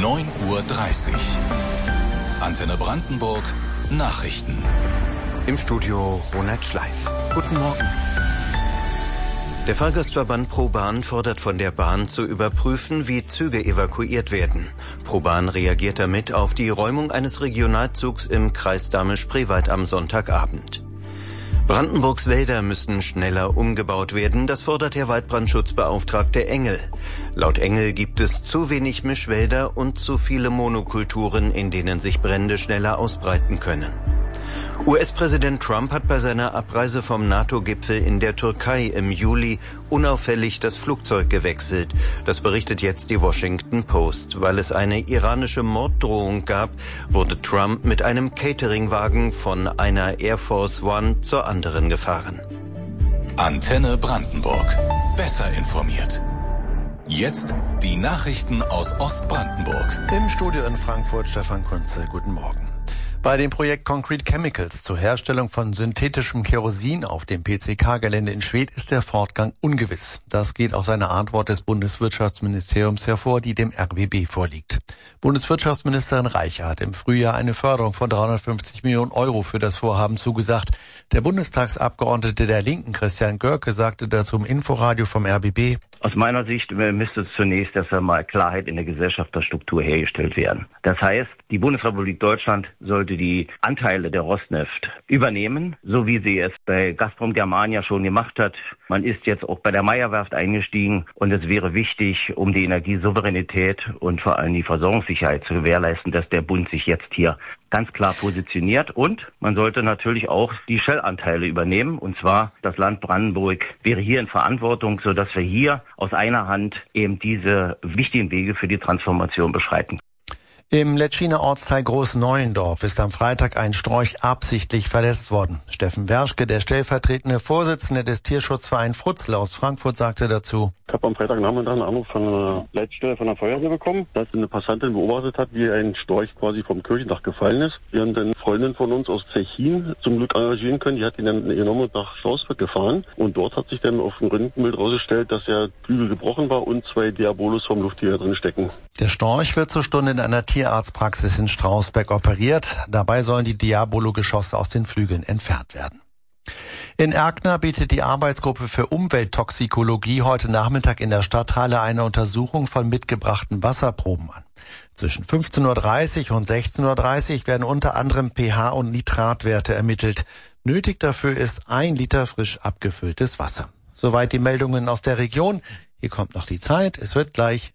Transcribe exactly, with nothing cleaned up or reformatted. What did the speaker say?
neun Uhr dreißig. Antenne Brandenburg, Nachrichten. Im Studio Ronald Schleif. Guten Morgen. Der Fahrgastverband ProBahn fordert von der Bahn zu überprüfen, wie Züge evakuiert werden. ProBahn reagiert damit auf die Räumung eines Regionalzugs im Kreis Dahme-Spreewald am Sonntagabend. Brandenburgs Wälder müssen schneller umgebaut werden, das fordert der Waldbrandschutzbeauftragte Engel. Laut Engel gibt es zu wenig Mischwälder und zu viele Monokulturen, in denen sich Brände schneller ausbreiten können. U S-Präsident Trump hat bei seiner Abreise vom NATO-Gipfel in der Türkei im Juli unauffällig das Flugzeug gewechselt. Das berichtet jetzt die Washington Post. Weil es eine iranische Morddrohung gab, wurde Trump mit einem Cateringwagen von einer Air Force One zur anderen gefahren. Antenne Brandenburg. Besser informiert. Jetzt die Nachrichten aus Ostbrandenburg. Im Studio in Frankfurt Stefan Kunze. Guten Morgen. Bei dem Projekt Concrete Chemicals zur Herstellung von synthetischem Kerosin auf dem P C K-Gelände in Schwedt ist der Fortgang ungewiss. Das geht aus einer Antwort des Bundeswirtschaftsministeriums hervor, die dem R B B vorliegt. Bundeswirtschaftsministerin Reiche hat im Frühjahr eine Förderung von dreihundertfünfzig Millionen Euro für das Vorhaben zugesagt. Der Bundestagsabgeordnete der Linken, Christian Görke, sagte dazu im Inforadio vom R B B: Aus meiner Sicht müsste zunächst erst einmal Klarheit in der Gesellschafterstruktur hergestellt werden. Das heißt, die Bundesrepublik Deutschland sollte die Anteile der Rosneft übernehmen, so wie sie es bei Gazprom Germania schon gemacht hat. Man ist jetzt auch bei der Meyer-Werft eingestiegen und es wäre wichtig, um die Energiesouveränität und vor allem die Versorgungssicherheit zu gewährleisten, dass der Bund sich jetzt hier ganz klar positioniert, und man sollte natürlich auch die Shell-Anteile übernehmen, und zwar das Land Brandenburg wäre hier in Verantwortung, sodass wir hier aus einer Hand eben diese wichtigen Wege für die Transformation beschreiten. Im Letschiner Ortsteil Groß-Neuendorf ist am Freitag ein Storch absichtlich verletzt worden. Steffen Werschke, der stellvertretende Vorsitzende des Tierschutzvereins Frutzl aus Frankfurt, sagte dazu: Ich habe am Freitagnachmittag einen Anruf von einer Leitstelle von der Feuerwehr bekommen, dass eine Passantin beobachtet hat, wie ein Storch quasi vom Kirchendach gefallen ist. Wir haben dann eine Freundin von uns aus Zechin zum Glück engagieren können, die hat ihn dann genommen und nach Strausberg gefahren. Und dort hat sich dann auf dem Röntgenbild herausgestellt, dass der Flügel gebrochen war und zwei Diabolus vom Lufttier drin stecken. Der Storch wird zur Stunde in einer Tierarztpraxis in Strausberg operiert. Dabei sollen die Diabolo-Geschosse aus den Flügeln entfernt werden. In Erkner bietet die Arbeitsgruppe für Umwelttoxikologie heute Nachmittag in der Stadthalle eine Untersuchung von mitgebrachten Wasserproben an. Zwischen fünfzehn Uhr dreißig und sechzehn Uhr dreißig werden unter anderem pH- und Nitratwerte ermittelt. Nötig dafür ist ein Liter frisch abgefülltes Wasser. Soweit die Meldungen aus der Region. Hier kommt noch die Zeit. Es wird gleich